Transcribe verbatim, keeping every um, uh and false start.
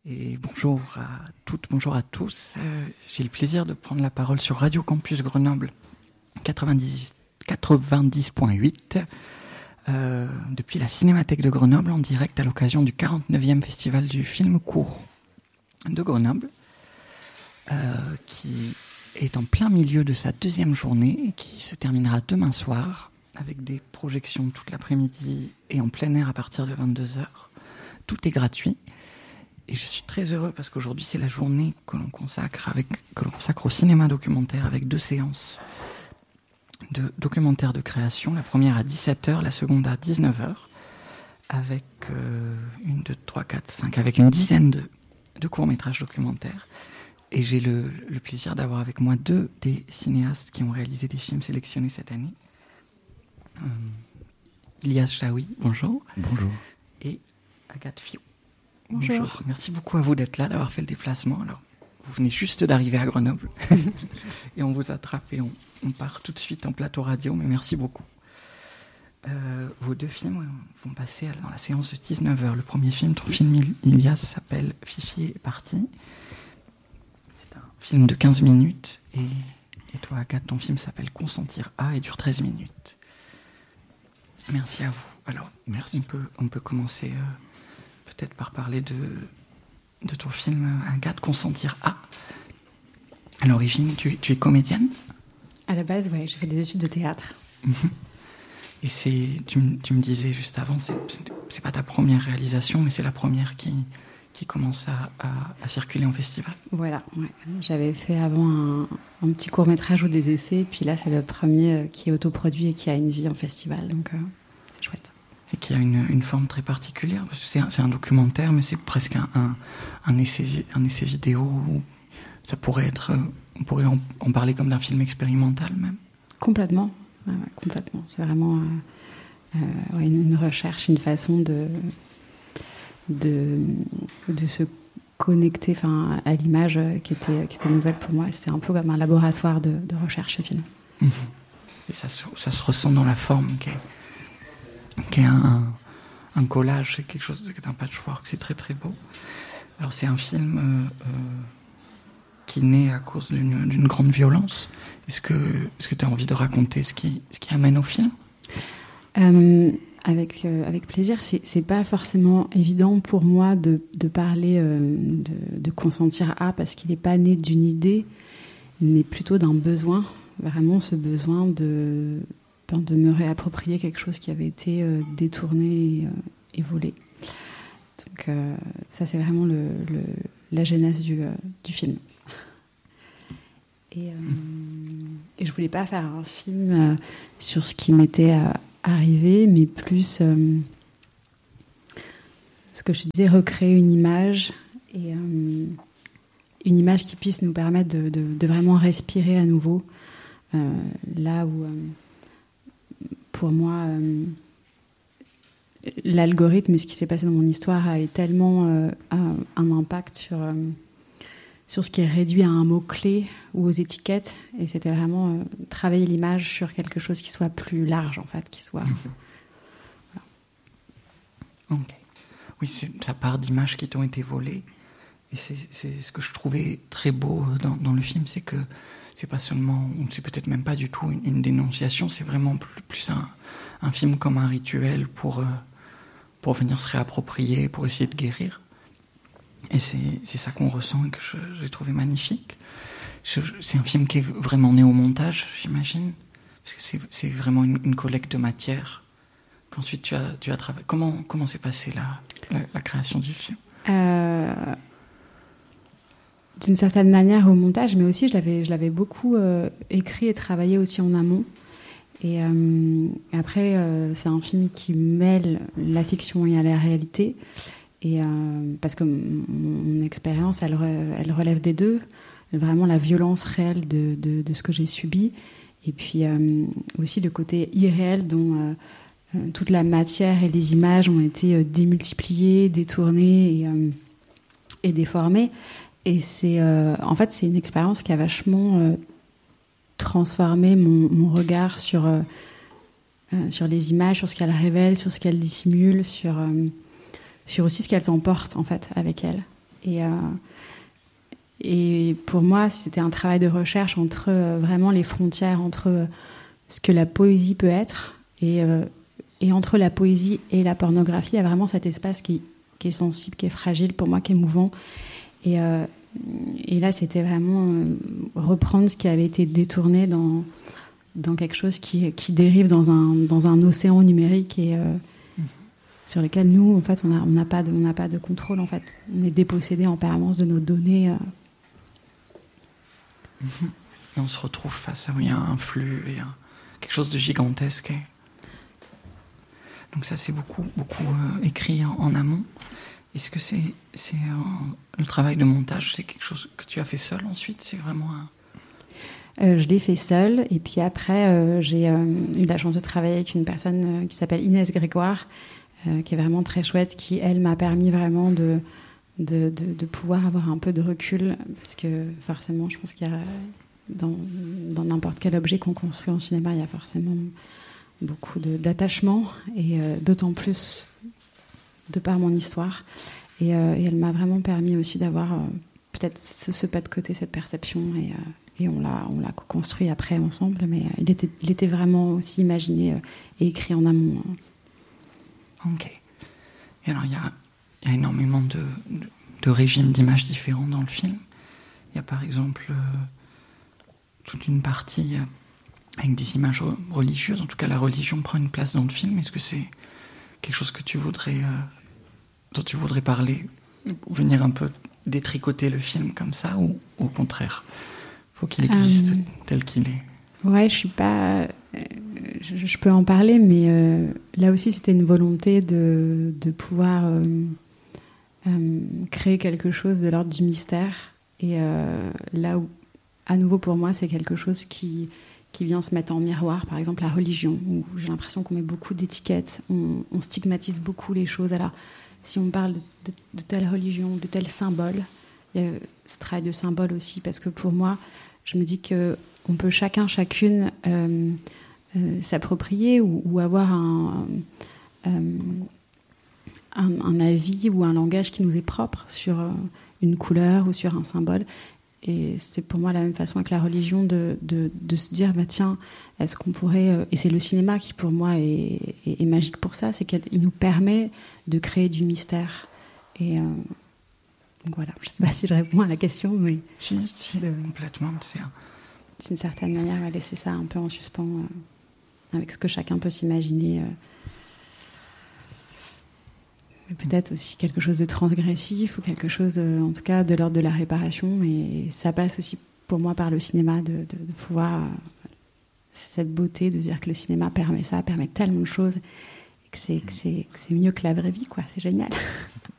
Et bonjour à toutes, bonjour à tous. Euh, j'ai le plaisir de prendre la parole sur Radio Campus Grenoble quatre-vingt-dix, quatre-vingt-dix point huit euh, depuis la Cinémathèque de Grenoble en direct à l'occasion du quarante-neuvième Festival du film court de Grenoble euh, qui est en plein milieu de sa deuxième journée et qui se terminera demain soir avec des projections toute l'après-midi et en plein air à partir de vingt-deux heures. Tout est gratuit. Et je suis très heureux parce qu'aujourd'hui, c'est la journée que l'on consacre, avec, que l'on consacre au cinéma documentaire avec deux séances de documentaires de création. La première à dix-sept heures, la seconde à dix-neuf heures, avec euh, une, deux, trois, quatre, cinq, avec une dizaine de, de courts-métrages documentaires. Et j'ai le, le plaisir d'avoir avec moi deux des cinéastes qui ont réalisé des films sélectionnés cette année. Euh, Ilyas Chaoui, bonjour. Bonjour. Et Agathe Fiot. Bonjour. Bonjour. Merci beaucoup à vous d'être là, d'avoir fait le déplacement. Alors, vous venez juste d'arriver à Grenoble et on vous attrape et on, on part tout de suite en plateau radio, mais merci beaucoup. Euh, vos deux films vont passer dans la séance de dix-neuf heures. Le premier film, ton film Ilyas, s'appelle Fifi est parti. C'est un film de quinze minutes et, et toi, Agathe, ton film s'appelle Consentir à et dure treize minutes. Merci à vous. Alors, merci. On peut, on peut commencer... Euh, peut-être par parler de, de ton film Agathe, Consentir à. À l'origine, tu, tu es comédienne ? À la base, oui, j'ai fait des études de théâtre. Mmh. Et c'est, tu, tu me disais juste avant, c'est, c'est, c'est pas ta première réalisation, mais c'est la première qui, qui commence à, à, à circuler en festival. Voilà, ouais. J'avais fait avant un, un petit court-métrage ou des essais, puis là, c'est le premier qui est autoproduit et qui a une vie en festival, donc euh, c'est chouette. Et qui a une, une forme très particulière, parce que c'est un, c'est un documentaire, mais c'est presque un, un, un, essai, un essai vidéo. Ça pourrait être, on pourrait en, en parler comme d'un film expérimental même. Complètement, ouais, ouais, complètement. C'est vraiment euh, euh, ouais, une, une recherche, une façon de, de, de se connecter enfin, à l'image qui était, qui était nouvelle pour moi. C'était un peu comme un laboratoire de, de recherche, ce film. Mmh. Et ça, ça se ressent dans la forme qui est... qui est un, un collage, c'est quelque chose, c'est un patchwork, c'est très très beau. Alors c'est un film euh, euh, qui naît à cause d'une, d'une grande violence. Est-ce que, est-ce que tu as envie de raconter ce qui, ce qui amène au film ? euh, avec, euh, avec plaisir. C'est, c'est pas forcément évident pour moi de, de parler euh, de, de Consentir à, parce qu'il n'est pas né d'une idée, mais plutôt d'un besoin. Vraiment ce besoin de... de me réapproprier quelque chose qui avait été euh, détourné et, euh, et volé. Donc euh, ça, c'est vraiment le, le, la genèse du, euh, du film. Et, euh, et je voulais pas faire un film euh, sur ce qui m'était euh, arrivé, mais plus, euh, ce que je te disais, recréer une image, et euh, une image qui puisse nous permettre de, de, de vraiment respirer à nouveau, euh, là où... Euh, Pour moi, euh, l'algorithme et ce qui s'est passé dans mon histoire a eu tellement euh, un, un impact sur, euh, sur ce qui est réduit à un mot-clé ou aux étiquettes. Et c'était vraiment euh, travailler l'image sur quelque chose qui soit plus large, en fait, qui soit... Mmh. Voilà. Ok. Oui, c'est, ça part d'images qui t'ont été volées. Et c'est, c'est ce que je trouvais très beau dans, dans le film, c'est que c'est pas seulement, c'est peut-être même pas du tout une, une dénonciation, c'est vraiment plus, plus un, un film comme un rituel pour, euh, pour venir se réapproprier, pour essayer de guérir. Et c'est, c'est ça qu'on ressent et que je, j'ai trouvé magnifique. Je, c'est un film qui est vraiment né au montage, j'imagine, parce que c'est, c'est vraiment une, une collecte de matière qu'ensuite tu as, tu as travaillé. Comment, comment s'est passée la, la, la création du film ? euh... D'une certaine manière au montage, mais aussi je l'avais, je l'avais beaucoup euh, écrit et travaillé aussi en amont. Et euh, après, euh, c'est un film qui mêle la fiction et la réalité. Et, euh, parce que mon, mon expérience, elle, elle relève des deux. Vraiment la violence réelle de, de, de ce que j'ai subi. Et puis euh, aussi le côté irréel dont euh, toute la matière et les images ont été démultipliées, détournées et, euh, et déformées. Et c'est, euh, en fait, c'est une expérience qui a vachement euh, transformé mon, mon regard sur, euh, euh, sur les images, sur ce qu'elles révèlent, sur ce qu'elles dissimulent, sur, euh, sur aussi ce qu'elles emportent, en fait, avec elles. Et, euh, et pour moi, c'était un travail de recherche entre euh, vraiment les frontières entre euh, ce que la poésie peut être et, euh, et entre la poésie et la pornographie. Il y a vraiment cet espace qui, qui est sensible, qui est fragile pour moi, qui est mouvant. Et, euh, et là, c'était vraiment euh, reprendre ce qui avait été détourné dans, dans quelque chose qui, qui dérive dans un, dans un océan numérique et... Euh, sur lesquels nous, en fait, on n'a on n'a pas de, on n'a pas de contrôle, en fait. On est dépossédé en permanence de nos données. Euh. Mm-hmm. Et on se retrouve face à oui, un flux et un, quelque chose de gigantesque. Et... Donc ça, c'est beaucoup, beaucoup euh, écrit en, en amont. Est-ce que c'est, c'est euh, le travail de montage, c'est quelque chose que tu as fait seul ensuite? C'est vraiment un... Euh, je l'ai fait seule, et puis après, euh, j'ai euh, eu la chance de travailler avec une personne euh, qui s'appelle Inès Grégoire, Euh, qui est vraiment très chouette, qui, elle, m'a permis vraiment de, de, de, de pouvoir avoir un peu de recul, parce que forcément, je pense qu'il y a, dans, dans n'importe quel objet qu'on construit en cinéma, il y a forcément beaucoup de, d'attachement, et euh, d'autant plus de par mon histoire. Et, euh, et elle m'a vraiment permis aussi d'avoir euh, peut-être ce, ce pas de côté, cette perception, et, euh, et on l'a, on l'a construit après ensemble, mais euh, il, était, il était vraiment aussi imaginé euh, et écrit en amont. Hein. Ok. Et alors, il y a, y a énormément de, de, de régimes d'images différents dans le film. Il y a par exemple euh, toute une partie euh, avec des images re- religieuses. En tout cas, la religion prend une place dans le film. Est-ce que c'est quelque chose que tu voudrais, euh, dont tu voudrais parler, venir un peu détricoter le film comme ça, ou au contraire, faut qu'il existe euh... tel qu'il est? Ouais, je suis pas... Je, je peux en parler, mais euh, là aussi, c'était une volonté de, de pouvoir euh, euh, créer quelque chose de l'ordre du mystère. Et euh, là où, à nouveau, pour moi, c'est quelque chose qui, qui vient se mettre en miroir. Par exemple, la religion, où j'ai l'impression qu'on met beaucoup d'étiquettes, on, on stigmatise beaucoup les choses. Alors, si on parle de, de, de telle religion, de tel symbole, il y a ce travail de symbole aussi, parce que pour moi, je me dis que on peut chacun, chacune euh, euh, s'approprier ou, ou avoir un, euh, un, un avis ou un langage qui nous est propre sur euh, une couleur ou sur un symbole. Et c'est pour moi la même façon avec la religion de, de, de se dire, bah, tiens, est-ce qu'on pourrait... Euh, et c'est le cinéma qui, pour moi, est, est, est magique pour ça, c'est qu'il nous permet de créer du mystère. Et... Euh, donc voilà, je ne sais pas si je réponds à la question, mais... Si, si, de... complètement, c'est un... D'une certaine manière, on va laisser ça un peu en suspens euh, avec ce que chacun peut s'imaginer. Euh, peut-être aussi quelque chose de transgressif ou quelque chose, euh, en tout cas, de l'ordre de la réparation. Et ça passe aussi, pour moi, par le cinéma, de, de, de pouvoir... Euh, cette beauté de dire que le cinéma permet ça, permet tellement de choses, et que c'est, que c'est, que c'est mieux que la vraie vie, quoi. C'est génial.